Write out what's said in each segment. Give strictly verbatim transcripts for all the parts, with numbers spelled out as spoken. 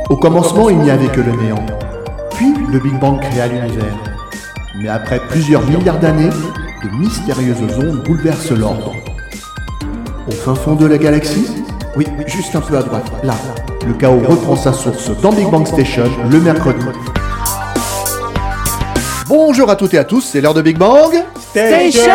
Au commencement, il n'y avait que le néant. Puis, le Big Bang créa l'univers. Mais après plusieurs milliards d'années, de mystérieuses ondes bouleversent l'ordre. Au fin fond de la galaxie, oui, juste un peu à droite, là, le chaos reprend sa source dans Big Bang Station, le mercredi. Bonjour à toutes et à tous, c'est l'heure de Big Bang Station.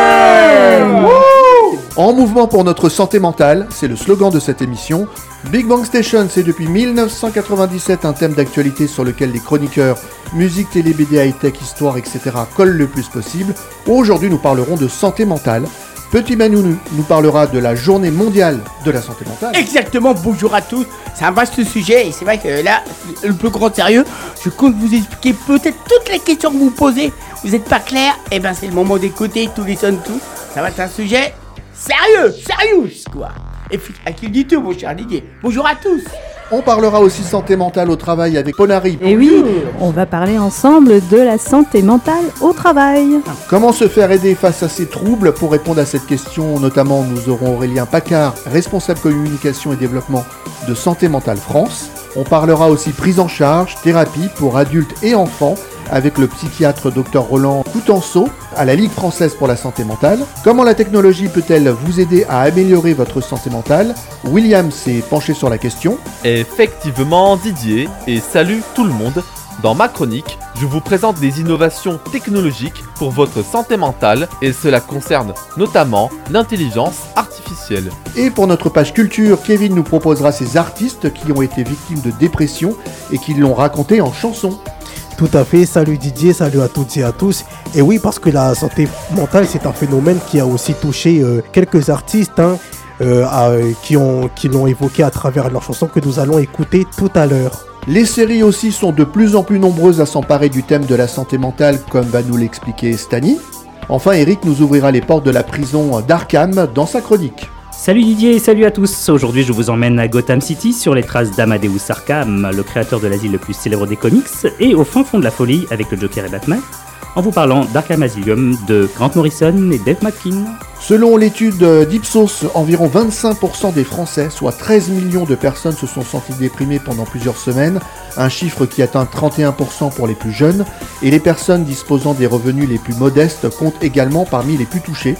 Wouh! En mouvement pour notre santé mentale, c'est le slogan de cette émission. Big Bang Station, c'est depuis dix-neuf cent quatre-vingt-dix-sept un thème d'actualité sur lequel les chroniqueurs, musique, télé, B D, high-tech, histoire, et cetera collent le plus possible. Aujourd'hui, nous parlerons de santé mentale. Petit Manu nous parlera de la journée mondiale de la santé mentale. Exactement, bonjour à tous. C'est un vaste sujet et c'est vrai que là, le plus grand sérieux, je compte vous expliquer peut-être toutes les questions que vous posez. Vous n'êtes pas clair? Eh ben c'est le moment d'écouter tous les sons tout. Ça va être un sujet sérieux, sérieux quoi. Et puis, à qui le dis-tu, mon cher Didier? Bonjour à tous. On parlera aussi santé mentale au travail avec Ponari. Et oui, on va parler ensemble de la santé mentale au travail. Comment se faire aider face à ces troubles? Pour répondre à cette question, notamment, nous aurons Aurélien Paccard, responsable communication et développement de Santé Mentale France. On parlera aussi prise en charge, thérapie pour adultes et enfants avec le psychiatre docteur Roland Coutenceau à la Ligue française pour la santé mentale. Comment la technologie peut-elle vous aider à améliorer votre santé mentale? William s'est penché sur la question. Effectivement, Didier, et salut tout le monde. Dans ma chronique, je vous présente des innovations technologiques pour votre santé mentale et cela concerne notamment l'intelligence artificielle. Et pour notre page culture, Kevin nous proposera ces artistes qui ont été victimes de dépression et qui l'ont raconté en chanson. Tout à fait, salut Didier, salut à toutes et à tous. Et oui, parce que la santé mentale, c'est un phénomène qui a aussi touché euh, quelques artistes hein, euh, à, qui, ont, qui l'ont évoqué à travers leurs chansons que nous allons écouter tout à l'heure. Les séries aussi sont de plus en plus nombreuses à s'emparer du thème de la santé mentale, comme va nous l'expliquer Stani. Enfin, Eric nous ouvrira les portes de la prison d'Arkham dans sa chronique. Salut Didier et salut à tous. Aujourd'hui, je vous emmène à Gotham City sur les traces d'Amadeus Arkham, le créateur de l'asile le plus célèbre des comics, et au fin fond de la folie avec le Joker et Batman, en vous parlant d'Arkham Asylum de Grant Morrison et Dave McKean. Selon l'étude d'Ipsos, environ vingt-cinq pour cent des Français, soit treize millions de personnes, se sont sentis déprimés pendant plusieurs semaines, un chiffre qui atteint trente et un pour cent pour les plus jeunes, et les personnes disposant des revenus les plus modestes comptent également parmi les plus touchés.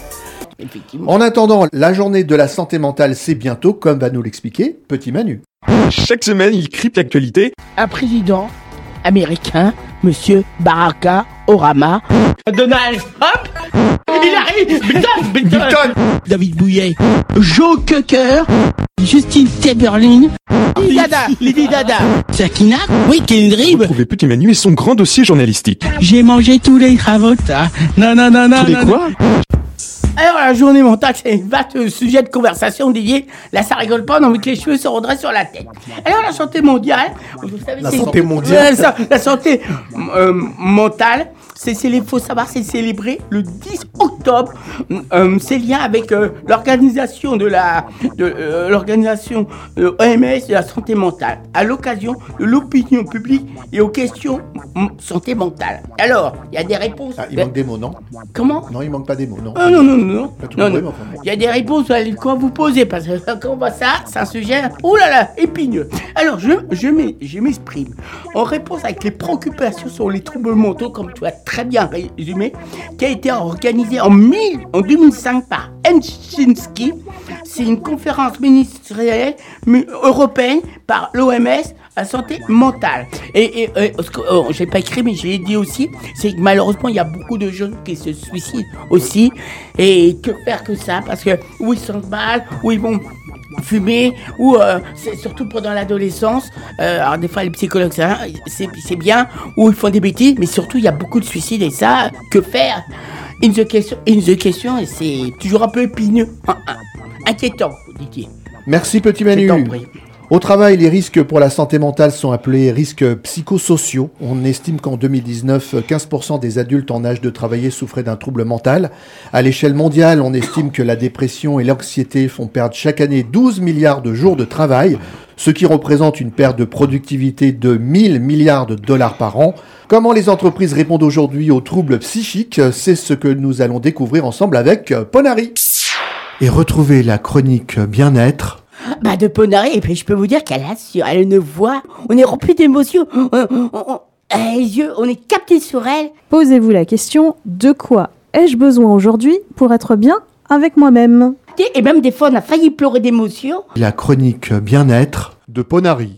En attendant, la journée de la santé mentale, c'est bientôt, comme va nous l'expliquer Petit Manu. Chaque semaine, il crypte l'actualité. Un président américain, Monsieur Barack Obama. Donald Trump. Il arrive. Biden, Biden. David Bouillet. Joe Cocker. Justine Timberlake. Lady Dada. Lady Dada. Sakina. Oui, Kendrick. Retrouvez Petit Manu et son grand dossier journalistique. J'ai mangé tous les cravotas. Non, non, non, non. Tous les non, quoi? Alors, la journée mentale, c'est un vaste sujet de conversation dédié. Là, ça rigole pas, on a envie que les cheveux se redressent sur la tête. Alors, la santé mondiale... Vous savez, La c'est... santé mondiale. La, la santé euh, mentale, c'est, c'est, faut savoir, c'est célébré le dix octobre. Euh, c'est lié avec euh, l'organisation de la... De, euh, l'organisation euh, O M S de la santé mentale, à l'occasion de l'opinion publique et aux questions m- santé mentale. Alors, il y a des réponses... Ah, il manque des mots, non? Comment? Non, il manque pas des mots, non. Ah, non, non, non. Non, non, non. non. Il y a des réponses à quoi vous posez parce que quand on voit ça, c'est un sujet, oh là là, épineux. Alors, je, je, je m'exprime. En réponse avec les préoccupations sur les troubles mentaux, comme tu as très bien résumé, qui a été organisé en, mille, en deux mille cinq par Helsinki. C'est une conférence ministérielle européenne par l'O M S à la santé mentale. Et, et, et oh, j'ai pas écrit, mais je l'ai dit aussi, c'est que malheureusement, il y a beaucoup de jeunes qui se suicident aussi. Et que faire que ça? Parce que ou ils sont mal, ou ils vont fumer, ou euh, c'est surtout pendant l'adolescence. Euh, alors des fois, les psychologues, ça, c'est, c'est bien, ou ils font des bêtises, mais surtout, il y a beaucoup de suicides. Et ça, que faire? Une the question, une the question, et c'est toujours un peu épineux, hein, hein, inquiétant, Didier. Merci Petit Manu. Au travail, les risques pour la santé mentale sont appelés risques psychosociaux. On estime qu'en deux mille dix-neuf, quinze pour cent des adultes en âge de travailler souffraient d'un trouble mental. À l'échelle mondiale, on estime que la dépression et l'anxiété font perdre chaque année douze milliards de jours de travail, ce qui représente une perte de productivité de mille milliards de dollars par an. Comment les entreprises répondent aujourd'hui aux troubles psychiques? C'est ce que nous allons découvrir ensemble avec Ponari. Et retrouvez la chronique bien-être Bah, de Ponari, et puis je peux vous dire qu'elle a, sur elle a une voix, on est rempli d'émotions. On, on, on, les yeux, on est capté sur elle. Posez-vous la question, de quoi ai-je besoin aujourd'hui pour être bien avec moi-même ? Et même des fois, on a failli pleurer d'émotion. La chronique bien-être de Ponari.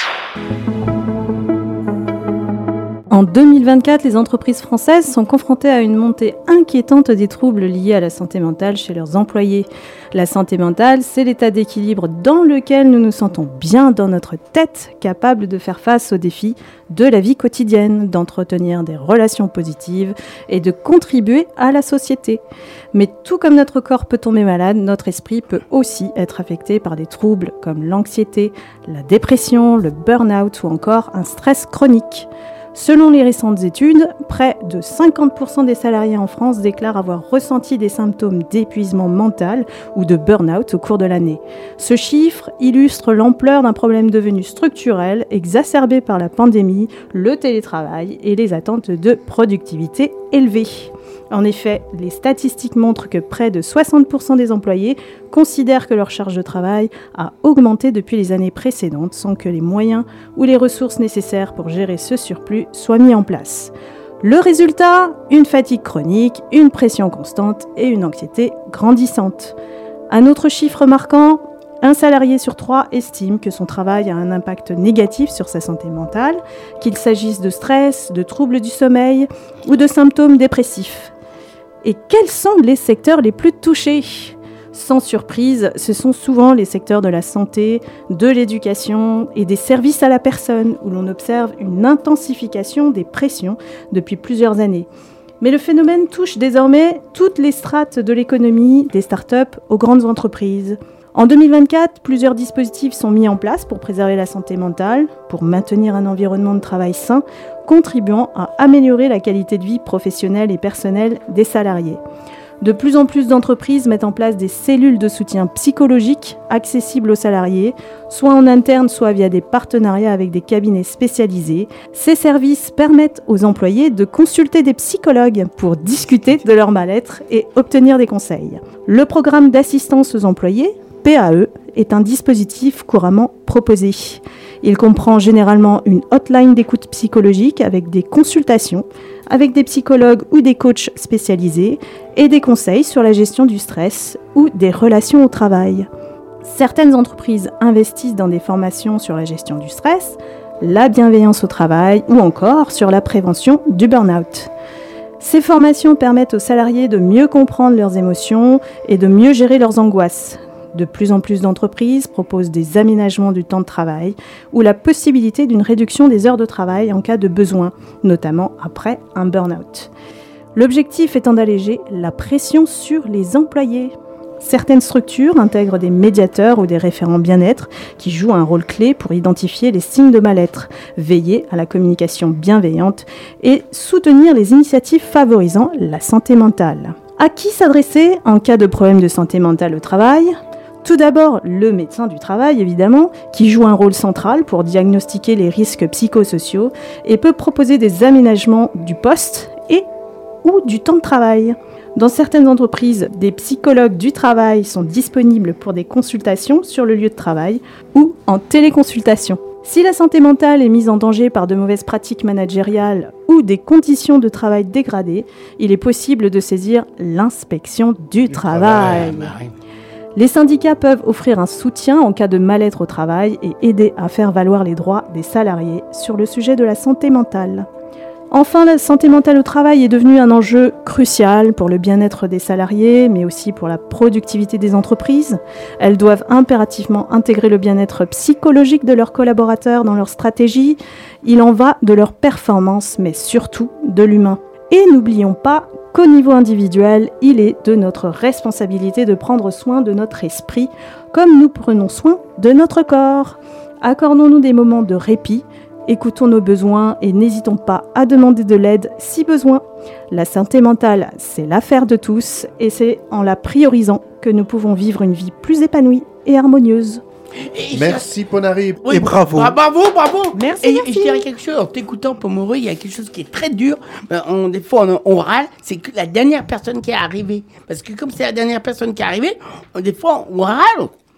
En deux mille vingt-quatre, les entreprises françaises sont confrontées à une montée inquiétante des troubles liés à la santé mentale chez leurs employés. La santé mentale, c'est l'état d'équilibre dans lequel nous nous sentons bien dans notre tête, capables de faire face aux défis de la vie quotidienne, d'entretenir des relations positives et de contribuer à la société. Mais tout comme notre corps peut tomber malade, notre esprit peut aussi être affecté par des troubles comme l'anxiété, la dépression, le burn-out ou encore un stress chronique. Selon les récentes études, près de cinquante pour cent des salariés en France déclarent avoir ressenti des symptômes d'épuisement mental ou de burn-out au cours de l'année. Ce chiffre illustre l'ampleur d'un problème devenu structurel, exacerbé par la pandémie, le télétravail et les attentes de productivité élevées. En effet, les statistiques montrent que près de soixante pour cent des employés considèrent que leur charge de travail a augmenté depuis les années précédentes sans que les moyens ou les ressources nécessaires pour gérer ce surplus soient mis en place. Le résultat, une fatigue chronique, une pression constante et une anxiété grandissante. Un autre chiffre marquant, un salarié sur trois estime que son travail a un impact négatif sur sa santé mentale, qu'il s'agisse de stress, de troubles du sommeil ou de symptômes dépressifs. Et quels sont les secteurs les plus touchés ? Sans surprise, ce sont souvent les secteurs de la santé, de l'éducation et des services à la personne, où l'on observe une intensification des pressions depuis plusieurs années. Mais le phénomène touche désormais toutes les strates de l'économie, des startups aux grandes entreprises. En deux mille vingt-quatre, plusieurs dispositifs sont mis en place pour préserver la santé mentale, pour maintenir un environnement de travail sain, contribuant à améliorer la qualité de vie professionnelle et personnelle des salariés. De plus en plus d'entreprises mettent en place des cellules de soutien psychologique accessibles aux salariés, soit en interne, soit via des partenariats avec des cabinets spécialisés. Ces services permettent aux employés de consulter des psychologues pour discuter de leur mal-être et obtenir des conseils. Le programme d'assistance aux employés, P A E, est un dispositif couramment proposé. Il comprend généralement une hotline d'écoute psychologique avec des consultations, avec des psychologues ou des coachs spécialisés et des conseils sur la gestion du stress ou des relations au travail. Certaines entreprises investissent dans des formations sur la gestion du stress, la bienveillance au travail ou encore sur la prévention du burn-out. Ces formations permettent aux salariés de mieux comprendre leurs émotions et de mieux gérer leurs angoisses. De plus en plus d'entreprises proposent des aménagements du temps de travail ou la possibilité d'une réduction des heures de travail en cas de besoin, notamment après un burn-out. L'objectif étant d'alléger la pression sur les employés. Certaines structures intègrent des médiateurs ou des référents bien-être qui jouent un rôle clé pour identifier les signes de mal-être, veiller à la communication bienveillante et soutenir les initiatives favorisant la santé mentale. À qui s'adresser en cas de problème de santé mentale au travail ? Tout d'abord, le médecin du travail, évidemment, qui joue un rôle central pour diagnostiquer les risques psychosociaux et peut proposer des aménagements du poste et ou du temps de travail. Dans certaines entreprises, des psychologues du travail sont disponibles pour des consultations sur le lieu de travail ou en téléconsultation. Si la santé mentale est mise en danger par de mauvaises pratiques managériales ou des conditions de travail dégradées, il est possible de saisir l'inspection du, du travail. travail. Les syndicats peuvent offrir un soutien en cas de mal-être au travail et aider à faire valoir les droits des salariés sur le sujet de la santé mentale. Enfin, la santé mentale au travail est devenue un enjeu crucial pour le bien-être des salariés, mais aussi pour la productivité des entreprises. Elles doivent impérativement intégrer le bien-être psychologique de leurs collaborateurs dans leur stratégie. Il en va de leur performance, mais surtout de l'humain. Et n'oublions pas qu'au niveau individuel, il est de notre responsabilité de prendre soin de notre esprit, comme nous prenons soin de notre corps. Accordons-nous des moments de répit, écoutons nos besoins et n'hésitons pas à demander de l'aide si besoin. La santé mentale, c'est l'affaire de tous et c'est en la priorisant que nous pouvons vivre une vie plus épanouie et harmonieuse. Et merci ça... Ponari. Oui, et bravo. Bah, bravo, bravo. Merci, et, merci. Et je dirais quelque chose, en t'écoutant Pomoré, il y a quelque chose qui est très dur. Ben, on, des fois, on, on râle, c'est que la dernière personne qui est arrivée. Parce que comme c'est la dernière personne qui est arrivée, on, des fois, on râle.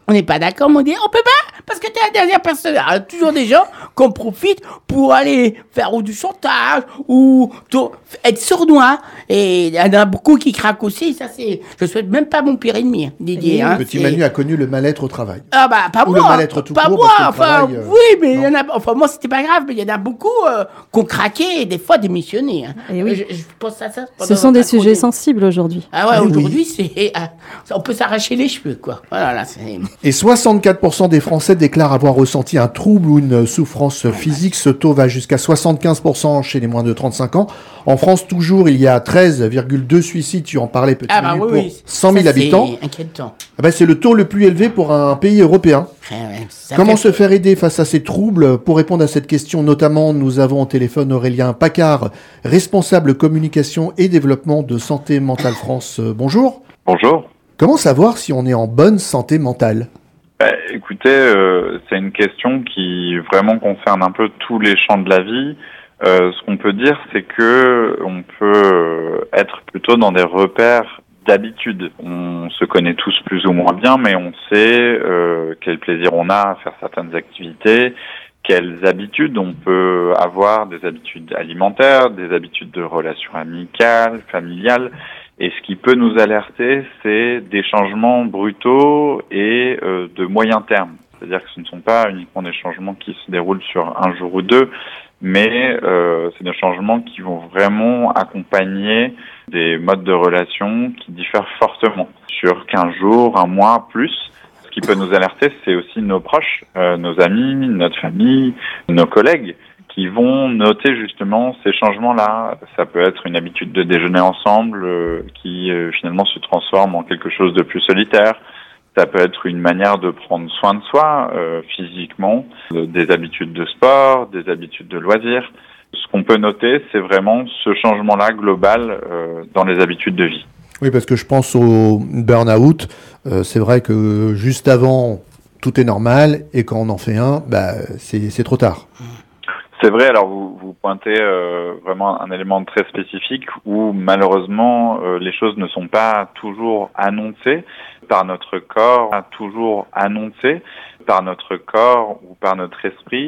On n'est pas d'accord, mais on dit, on peut pas, parce que t'es la dernière personne. Il y a toujours des gens qui en profitent pour aller faire ou du chantage, ou to- être sournois. Et il y en a beaucoup qui craquent aussi. Ça, c'est, je souhaite même pas mon pire ennemi, Didier. Hein, Petit c'est- Manu a connu le mal-être au travail. Ah bah, pas Ou moi. le mal-être tout pas court, moi, parce que le enfin, travail, euh, oui, mais il y non. en a, enfin, moi, c'était pas grave, mais il y en a beaucoup euh, qui ont craqué et des fois démissionné. Hein. Et oui. Je, je pense à ça. Ce sont des sujets sensibles aujourd'hui. Ah ouais, Eh oui. aujourd'hui, c'est, ah, on peut s'arracher les cheveux, quoi. Voilà, là, c'est... Et soixante-quatre pour cent des Français déclarent avoir ressenti un trouble ou une souffrance physique. Ce taux va jusqu'à soixante-quinze pour cent chez les moins de trente-cinq ans. En France, toujours, il y a treize virgule deux suicides, tu en parlais, Petit Ah bah Manu, oui, pour oui. cent mille Ça, habitants. C'est inquiétant. Ah bah, c'est le taux le plus élevé pour un pays européen. Ouais, ouais, ça Comment fait- se faire aider face à ces troubles? Pour répondre à cette question, notamment, nous avons au téléphone Aurélien Paccard, responsable communication et développement de Santé Mentale France. Euh, bonjour. Bonjour. Comment savoir si on est en bonne santé mentale? Bah, écoutez, euh, c'est une question qui vraiment concerne un peu tous les champs de la vie. Euh, ce qu'on peut dire, c'est que on peut être plutôt dans des repères d'habitude. On se connaît tous plus ou moins bien, mais on sait euh, quel plaisir on a à faire certaines activités, quelles habitudes on peut avoir, des habitudes alimentaires, des habitudes de relations amicales, familiales. Et ce qui peut nous alerter, c'est des changements brutaux et euh, de moyen terme. C'est-à-dire que ce ne sont pas uniquement des changements qui se déroulent sur un jour ou deux, mais euh, c'est des changements qui vont vraiment accompagner des modes de relation qui diffèrent fortement sur quinze jours, un mois, plus. Ce qui peut nous alerter, c'est aussi nos proches, euh, nos amis, notre famille, nos collègues, qui vont noter justement ces changements-là. Ça peut être une habitude de déjeuner ensemble euh, qui euh, finalement se transforme en quelque chose de plus solitaire. Ça peut être une manière de prendre soin de soi euh, physiquement, euh, des habitudes de sport, des habitudes de loisirs. Ce qu'on peut noter, c'est vraiment ce changement-là global euh, dans les habitudes de vie. Oui, parce que je pense au burn-out. Euh, c'est vrai que juste avant, tout est normal, et quand on en fait un, bah, c'est, c'est trop tard. C'est vrai, alors vous, vous pointez euh, vraiment un élément très spécifique où malheureusement euh, les choses ne sont pas toujours annoncées par notre corps, pas toujours annoncées par notre corps ou par notre esprit.